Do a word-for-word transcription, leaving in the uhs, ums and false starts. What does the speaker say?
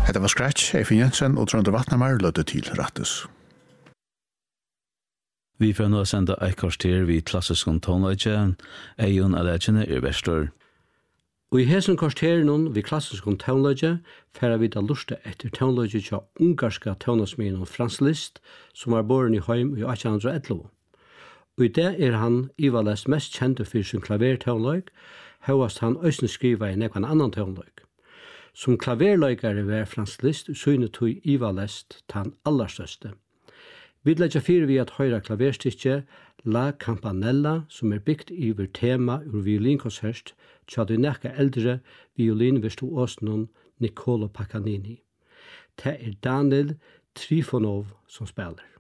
Hetta var Scratch, Eiffel Jensen og Trond Vatnamar lødde til rattes. Vi får nå sende et kvarter vid klassisk tonelage, Eion Allegene er vestor. Og i hesen kvarteren vid klassisk tonelage færer vi da lusta etter tonelage til ungarska tonasmien Frans Liszt, som var boren i Heim i atten elleve. Og i det er han Ivalest mest kjente for sin klavertonelage, høyast han øyne skriva i nekvan annan tonelage. Som klaverløykare var Frans Liszt synet tog Ivalest tan allerstørste. Vi legger fire vi at høyre klaverstykje La Campanella, som er bygd iver tema ur violinkonsert, tja de nekka eldre violinvirtuosen Niccolo Paganini. Det er Daniel Trifonov som spiller.